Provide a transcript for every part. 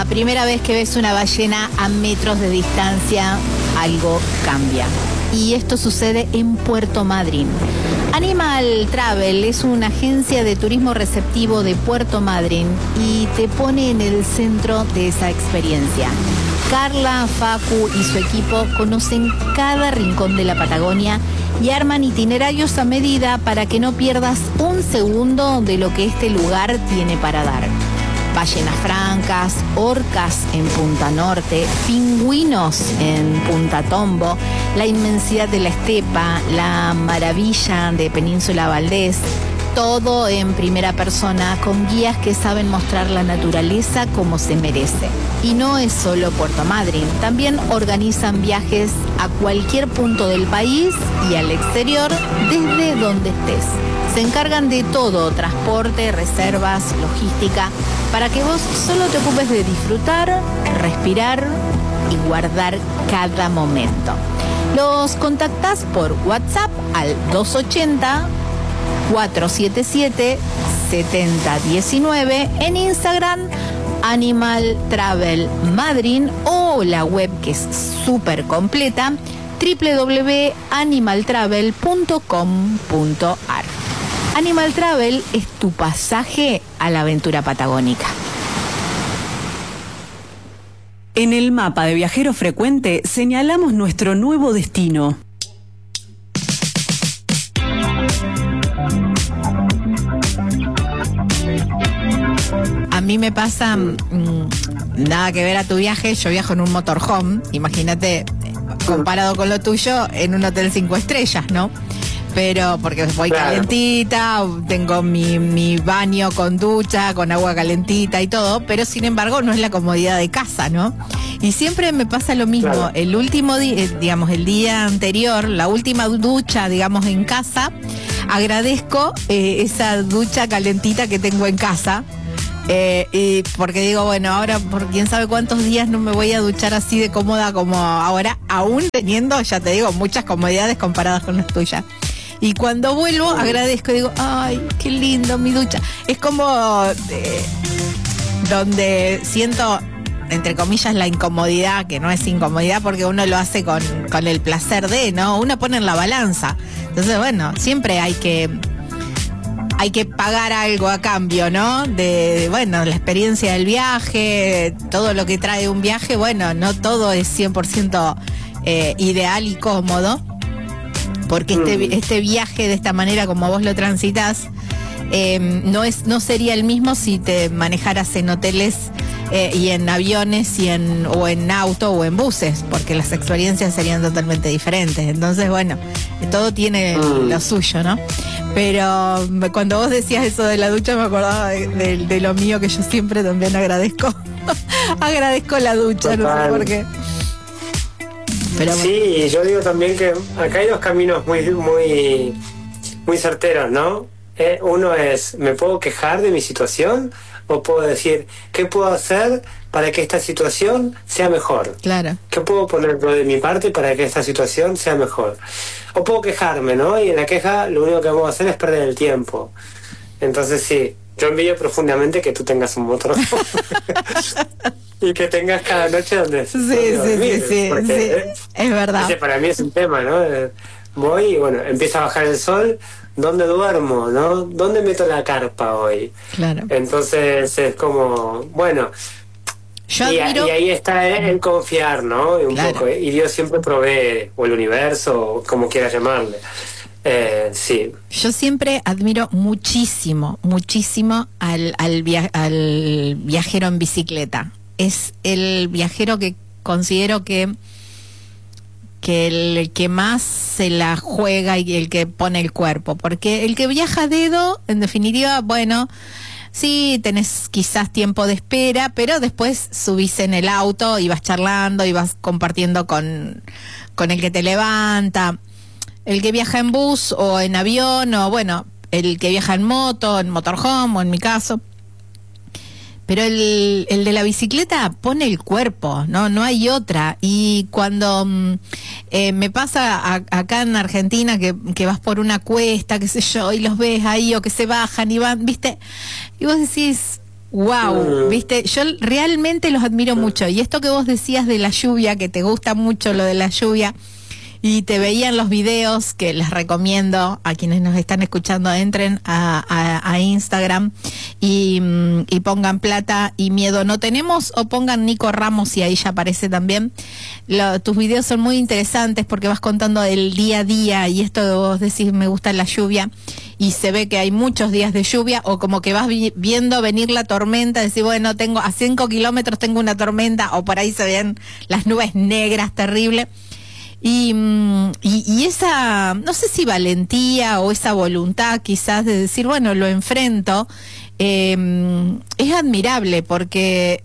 primera vez que ves una ballena a metros de distancia, algo cambia. Y esto sucede en Puerto Madryn. Animal Travel es una agencia de turismo receptivo de Puerto Madryn y te pone en el centro de esa experiencia. Carla, Facu y su equipo conocen cada rincón de la Patagonia y arman itinerarios a medida para que no pierdas un segundo de lo que este lugar tiene para dar. Ballenas francas, orcas en Punta Norte, pingüinos en Punta Tombo, la inmensidad de la estepa, la maravilla de Península Valdés, todo en primera persona con guías que saben mostrar la naturaleza como se merece. Y no es solo Puerto Madryn, también organizan viajes a cualquier punto del país y al exterior desde donde estés. Se encargan de todo, transporte, reservas, logística, para que vos solo te ocupes de disfrutar, respirar y guardar cada momento. Los contactás por WhatsApp al 280-477-7019, en Instagram Animal Travel Madryn o la web que es súper completa www.animaltravel.com.ar. Animal Travel es tu pasaje a la aventura patagónica. En el mapa de Viajero Frecuente señalamos nuestro nuevo destino. A mí me pasa, nada que ver a tu viaje, yo viajo en un motorhome, imagínate, comparado con lo tuyo, en un hotel 5 estrellas, ¿no? Pero porque voy calentita, tengo mi baño con ducha, con agua calentita y todo, pero sin embargo no es la comodidad de casa, ¿no? Y siempre me pasa lo mismo, claro. El último día, digamos, el día anterior, la última ducha, digamos, en casa, agradezco esa ducha calentita que tengo en casa. Y porque digo, bueno, ahora por quién sabe cuántos días no me voy a duchar así de cómoda como ahora, aún teniendo, ya te digo, muchas comodidades comparadas con las tuyas. Y cuando vuelvo agradezco y digo, ay, qué lindo mi ducha. Es como donde siento, entre comillas, la incomodidad, que no es incomodidad porque uno lo hace con el placer de, ¿no? Uno pone en la balanza. Entonces, bueno, siempre hay que pagar algo a cambio, ¿no? Bueno, la experiencia del viaje, todo lo que trae un viaje, bueno, no todo es 100% ideal y cómodo, porque este viaje de esta manera como vos lo transitas, no sería el mismo si te manejaras en hoteles y en aviones o en auto o en buses, porque las experiencias serían totalmente diferentes. Entonces, bueno, todo tiene lo suyo, ¿no? Pero cuando vos decías eso de la ducha me acordaba de lo mío, que yo siempre también agradezco. Agradezco la ducha, total. No sé por qué. Pero bueno. Sí, yo digo también que acá hay dos caminos muy certeros, ¿no? Uno es, ¿me puedo quejar de mi situación? O puedo decir, ¿qué puedo hacer para que esta situación sea mejor? Claro. ¿Qué puedo poner de mi parte para que esta situación sea mejor? O puedo quejarme, ¿no? Y en la queja lo único que vamos a hacer es perder el tiempo. Entonces sí, yo envidio profundamente que tú tengas un motor y que tengas cada noche donde dormir, sí, es verdad. Ese para mí es un tema, ¿no? Voy y bueno, empieza a bajar el sol. ¿Dónde duermo, no? ¿Dónde meto la carpa hoy? Claro. Entonces es como, bueno, y ahí está el confiar, ¿no? Un poco, y Dios siempre provee, o el universo, o como quieras llamarle. Sí. Yo siempre admiro muchísimo al viajero en bicicleta. Es el viajero que considero que el que más se la juega y el que pone el cuerpo, porque el que viaja a dedo, en definitiva, bueno, sí, tenés quizás tiempo de espera, pero después subís en el auto y vas charlando y vas compartiendo con el que te levanta. El que viaja en bus o en avión, o bueno, el que viaja en moto, en motorhome, o en mi caso. Pero el de la bicicleta pone el cuerpo, no hay otra. Y cuando me pasa acá en Argentina que vas por una cuesta, qué sé yo, y los ves ahí, o que se bajan y van, ¿viste? Y vos decís, Wow, viste, yo realmente los admiro mucho. Y esto que vos decías de la lluvia, que te gusta mucho lo de la lluvia, y te veían los videos, que les recomiendo a quienes nos están escuchando, entren a Instagram y pongan Plata y Miedo No Tenemos, o pongan Nico Ramos y ahí ya aparece también. Tus videos son muy interesantes porque vas contando el día a día, y esto de vos decís, me gusta la lluvia, y se ve que hay muchos días de lluvia, o como que vas viendo venir la tormenta, decís, bueno, tengo a 5 kilómetros tengo una tormenta, o por ahí se ven las nubes negras, terrible. Y esa, no sé si valentía o esa voluntad quizás de decir, bueno, lo enfrento, es admirable, porque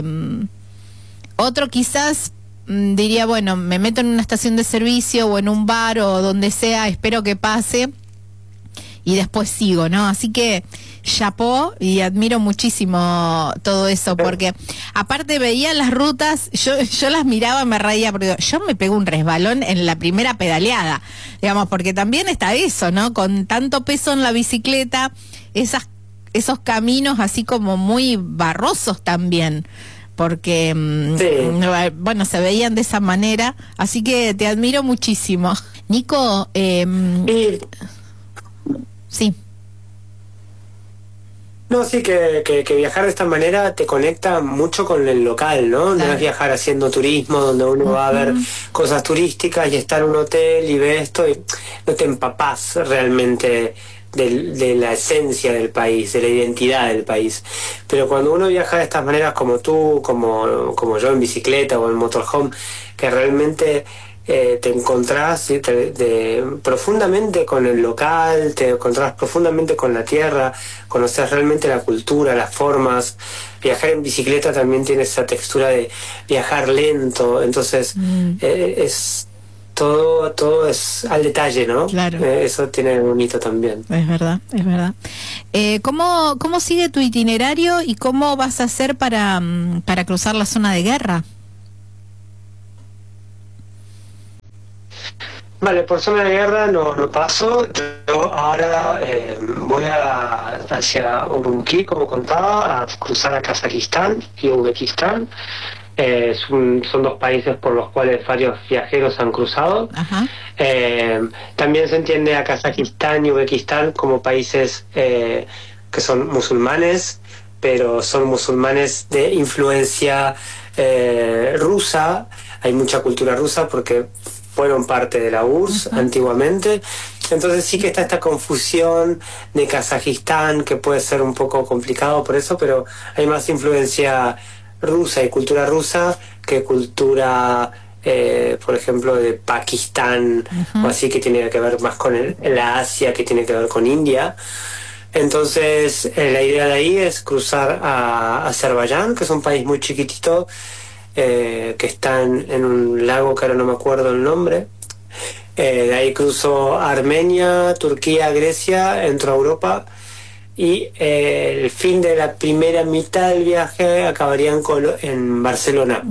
otro quizás diría, bueno, me meto en una estación de servicio o en un bar o donde sea, espero que pase y después sigo, ¿no? Así que chapó, y admiro muchísimo todo eso, porque aparte veía las rutas, yo las miraba, me reía, porque yo me pego un resbalón en la primera pedaleada, digamos, porque también está eso, ¿no? Con tanto peso en la bicicleta, esos caminos así como muy barrosos también, porque, bueno, se veían de esa manera, así que te admiro muchísimo. Nico, sí. No, sí, que viajar de esta manera te conecta mucho con el local, ¿no? Claro. No es viajar haciendo turismo, donde uno va a ver cosas turísticas y estar en un hotel y ve esto, y no te empapás realmente de la esencia del país, de la identidad del país. Pero cuando uno viaja de estas maneras, como tú, como yo en bicicleta o en motorhome, que realmente te encontrás profundamente con el local, te encontrás profundamente con la tierra, conoces realmente la cultura, las formas. Viajar en bicicleta también tiene esa textura de viajar lento, entonces es todo es al detalle, ¿no? Claro. Eso tiene bonito también. Es verdad, es verdad. ¿Cómo sigue tu itinerario y cómo vas a hacer para cruzar la zona de guerra? Vale, por zona de guerra no paso. Yo ahora voy hacia Urumqi, como contaba, a cruzar a Kazajistán y Uzbekistán. Son dos países por los cuales varios viajeros han cruzado. Ajá. También se entiende a Kazajistán y Uzbekistán como países que son musulmanes, pero son musulmanes de influencia rusa. Hay mucha cultura rusa porque fueron parte de la URSS antiguamente. Entonces sí que está esta confusión de Kazajistán, que puede ser un poco complicado por eso, pero hay más influencia rusa y cultura rusa que cultura, por ejemplo, de Pakistán, o así, que tiene que ver más con la Asia, que tiene que ver con India. Entonces la idea de ahí es cruzar a Azerbaiyán, que es un país muy chiquitito, que está en un lago que ahora no me acuerdo el nombre. De ahí cruzo a Armenia, Turquía, Grecia, entro a Europa, y el fin de la primera mitad del viaje acabaría en Barcelona.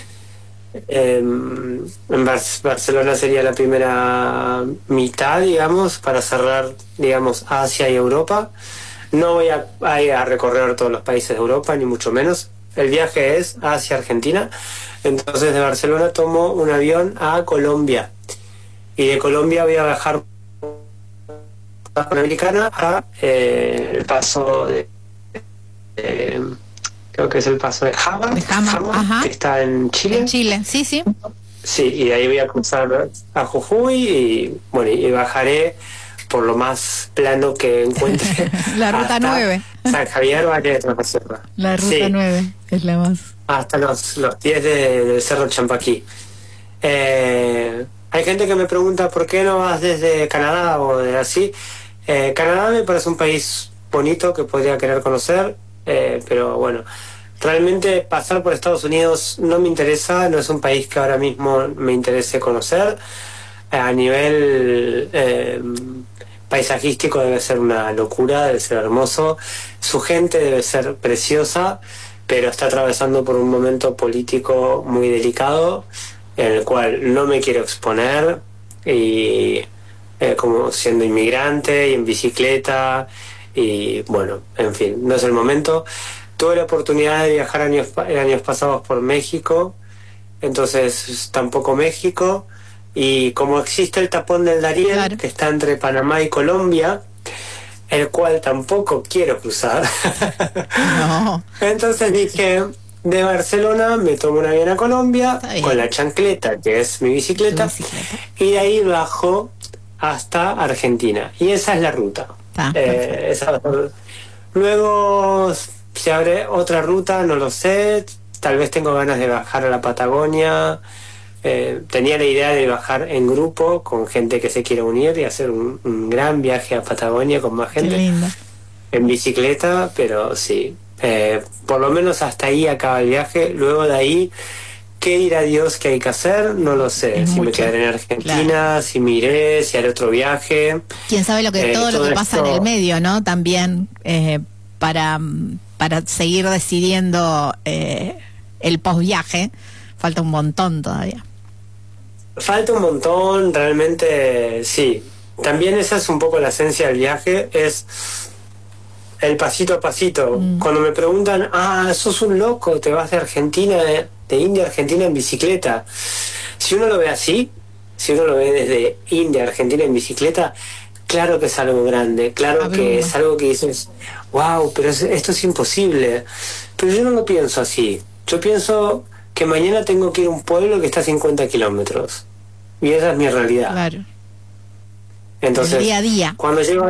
Barcelona sería la primera mitad, digamos, para cerrar, digamos, Asia y Europa. No voy a recorrer todos los países de Europa, ni mucho menos. El viaje es hacia Argentina. Entonces de Barcelona tomo un avión a Colombia, y de Colombia voy a viajar a Panamericana a el paso creo que es el paso de Jama, que está en Chile. En Chile, sí, sí. Sí, y de ahí voy a cruzar a Jujuy y bueno, y bajaré por lo más plano que encuentre. La ruta 9. San Javier, Valle de Trapacerra. La ruta 9 es la más. Hasta los pies del Cerro Champaquí. Hay gente que me pregunta por qué no vas desde Canadá o de así. Canadá me parece un país bonito que podría querer conocer, pero bueno, realmente pasar por Estados Unidos no me interesa, no es un país que ahora mismo me interese conocer. A nivel paisajístico debe ser una locura, debe ser hermoso, su gente debe ser preciosa, pero está atravesando por un momento político muy delicado, en el cual no me quiero exponer, y como siendo inmigrante y en bicicleta, y bueno, en fin, no es el momento. Tuve la oportunidad de viajar años pasados por México, entonces tampoco México. Y como existe el tapón del Darién, Claro. que está entre Panamá y Colombia, el cual tampoco quiero cruzar. No. Entonces dije, de Barcelona me tomo un avión a Colombia Está bien. con la chancleta, que es mi bicicleta, Tu bicicleta. y de ahí bajo hasta Argentina. Y esa es la ruta. Está, perfecto. Esa va a ser- Luego se abre otra ruta, no lo sé. Tal vez tengo ganas de bajar a la Patagonia. Tenía la idea de bajar en grupo con gente que se quiera unir y hacer un gran viaje a Patagonia con más Qué gente lindo. en bicicleta, pero sí, por lo menos hasta ahí acaba el viaje. Luego de ahí, ¿qué dirá Dios que hay que hacer? No lo sé. Es Si me mucho. quedaré en Argentina, Claro. si me iré, si haré otro viaje. Quién sabe todo lo todo que pasa en esto- el medio, ¿no? También para seguir decidiendo el post-viaje. Falta un montón todavía. Falta un montón, realmente sí. También esa es un poco la esencia del viaje, es el pasito a pasito. Cuando me preguntan, sos un loco, te vas de Argentina, de India a Argentina en bicicleta. Si uno lo ve así, si uno lo ve desde India a Argentina en bicicleta, claro que es algo grande, claro Abruma. que es algo que dices, wow, pero esto es imposible. Pero yo no lo pienso así. Yo pienso que mañana tengo que ir a un pueblo que está a 50 kilómetros. Y esa es mi realidad. Claro. Entonces, El día a día. Cuando llego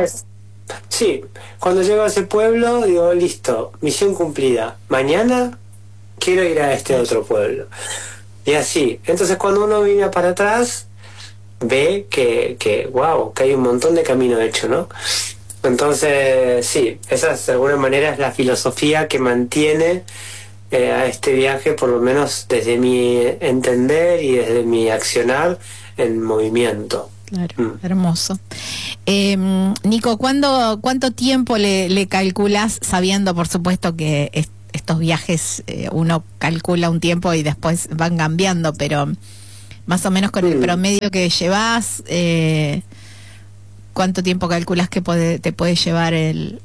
a ese pueblo, digo, listo, misión cumplida. Mañana quiero ir a este otro pueblo. Y así. Entonces, cuando uno viene para atrás, ve wow, que hay un montón de camino hecho, ¿no? Entonces, sí, esa de alguna manera es la filosofía que mantiene a este viaje, por lo menos desde mi entender y desde mi accionar, en movimiento. Claro, hermoso. Nico, ¿cuánto tiempo le calculas, sabiendo por supuesto que estos viajes uno calcula un tiempo y después van cambiando, pero más o menos con el promedio que llevas, ¿cuánto tiempo calculas que te puede llevar el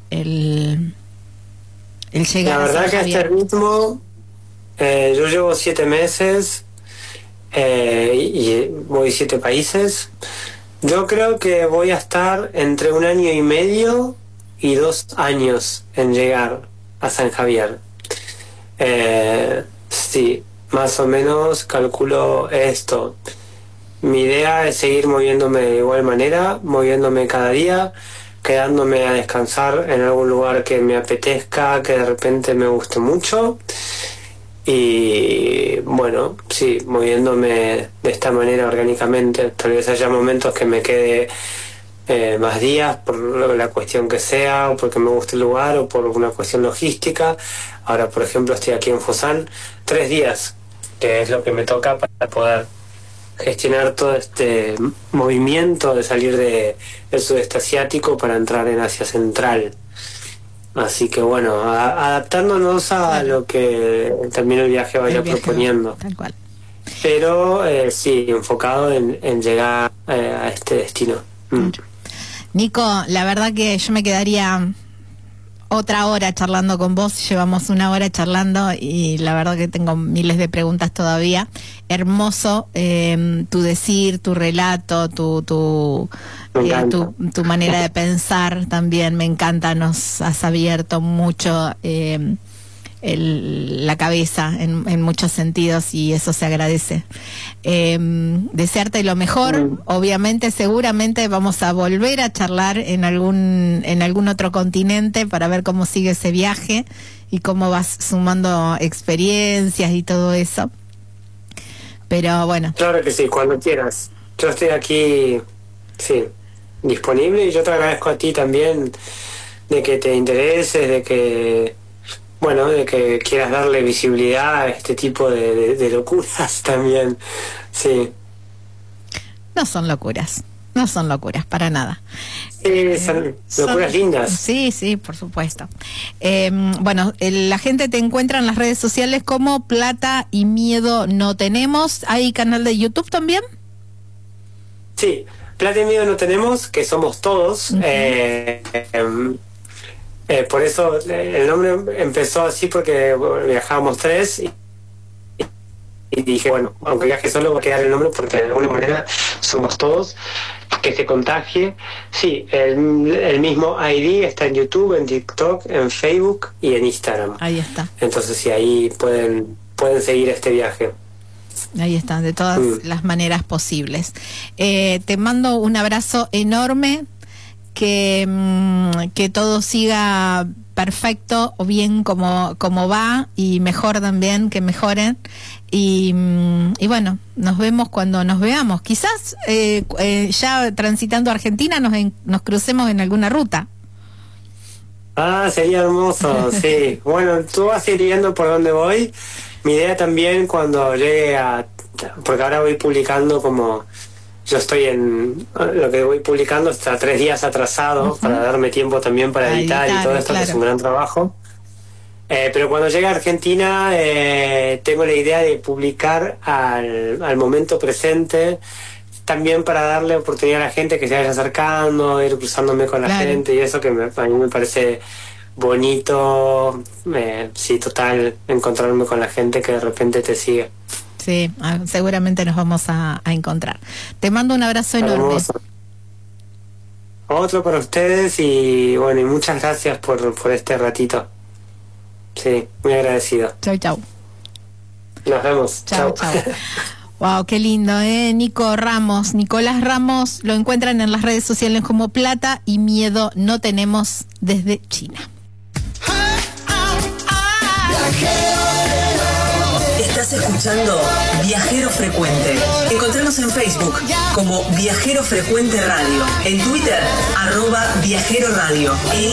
llegar La a verdad San que a este Javier? ritmo, yo llevo 7 meses y voy 7 países. Yo creo que voy a estar entre 1 año y medio y 2 años en llegar a San Javier. Sí, más o menos calculo esto. Mi idea es seguir moviéndome de igual manera, moviéndome cada día, quedándome a descansar en algún lugar que me apetezca, que de repente me guste mucho. Y bueno, sí, moviéndome de esta manera orgánicamente. Tal vez haya momentos que me quede más días por la cuestión que sea, o porque me guste el lugar, o por una cuestión logística. Ahora, por ejemplo, estoy aquí en Fusan 3 días, que es lo que me toca para poder gestionar todo este movimiento de salir del sudeste asiático para entrar en Asia Central. Así que bueno, adaptándonos a lo que también el viaje vaya proponiendo. Tal cual. Pero sí, enfocado en llegar a este destino. Nico, la verdad que yo me quedaría otra hora charlando con vos. Llevamos 1 hora charlando y la verdad que tengo miles de preguntas todavía. Hermoso tu decir, tu relato, tu manera de pensar también me encanta. Nos has abierto mucho la cabeza en muchos sentidos y eso se agradece. Desearte lo mejor. Obviamente, seguramente vamos a volver a charlar en algún otro continente para ver cómo sigue ese viaje y cómo vas sumando experiencias y todo eso. Pero bueno. Claro que sí, cuando quieras. Yo estoy aquí, sí, disponible, y yo te agradezco a ti también de que te intereses, de que quieras darle visibilidad a este tipo de locuras también. Sí. No son locuras para nada. Sí, son locuras lindas. Sí, por supuesto. Bueno, la gente te encuentra en las redes sociales como Plata y Miedo No Tenemos. ¿Hay canal de YouTube también? Sí, Plata y Miedo No Tenemos, que somos todos. Por eso el nombre empezó así, porque viajábamos 3 y dije, bueno, aunque viaje solo voy a quedar el nombre porque de alguna manera somos todos, que se contagie. Sí, el mismo ID está en YouTube, en TikTok, en Facebook y en Instagram. Ahí está. Entonces sí, ahí pueden seguir este viaje. Ahí están, de todas las maneras posibles. Te mando un abrazo enorme, que todo siga perfecto o bien como va, y mejor también, que mejoren. Y bueno, nos vemos cuando nos veamos. Quizás ya transitando Argentina nos crucemos en alguna ruta. Sería hermoso, sí. Bueno, tú vas a ir viendo por dónde voy. Mi idea también, cuando llegue porque ahora voy publicando, como yo estoy lo que voy publicando está 3 días atrasado, para darme tiempo también para editar y todo esto, claro, que es un gran trabajo. Pero cuando llegue a Argentina, tengo la idea de publicar al momento presente, también para darle oportunidad a la gente que se vaya acercando, ir cruzándome con la gente, y eso que a mí me parece bonito. Sí, total, encontrarme con la gente que de repente te sigue. Sí, seguramente nos vamos a encontrar. Te mando un abrazo enorme. Otro para ustedes, y bueno, y muchas gracias por este ratito. Sí, muy agradecido. Chau, chau. Nos vemos. Chau, chau. Wow, qué lindo, Nicolás Ramos, lo encuentran en las redes sociales como Plata y Miedo No Tenemos desde China. Estás escuchando Viajero Frecuente. Encontranos en Facebook como Viajero Frecuente Radio, en Twitter @Viajero Radio, en